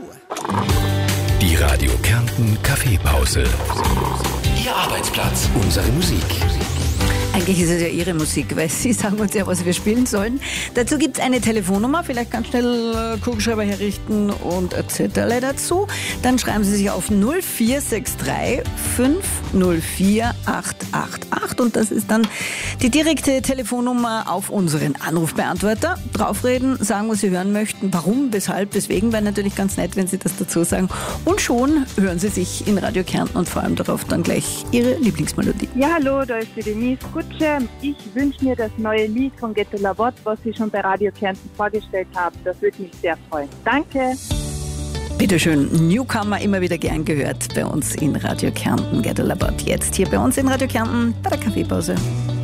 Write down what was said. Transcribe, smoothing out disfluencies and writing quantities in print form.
Die Radio Kärnten Kaffeepause. Ihr Arbeitsplatz, unsere Musik. Eigentlich ist es ja Ihre Musik, weil Sie sagen uns ja, was wir spielen sollen. Dazu gibt es eine Telefonnummer, vielleicht ganz schnell Kugelschreiber herrichten und ein Zettel dazu. Dann schreiben Sie sich auf 0463 504 888 und das ist dann die direkte Telefonnummer auf unseren Anrufbeantworter. Draufreden, sagen, was Sie hören möchten, warum, weshalb, weswegen, wäre natürlich ganz nett, wenn Sie das dazu sagen. Und schon hören Sie sich in Radio Kärnten und vor allem darauf dann gleich Ihre Lieblingsmelodie. Ja, hallo, da ist die Denise Kutsche. Ich wünsche mir das neue Lied von Get a Labot, was Sie schon bei Radio Kärnten vorgestellt haben. Das würde mich sehr freuen. Danke. Bitteschön, Newcomer immer wieder gern gehört bei uns in Radio Kärnten. Get a Labot jetzt hier bei uns in Radio Kärnten bei der Kaffeepause.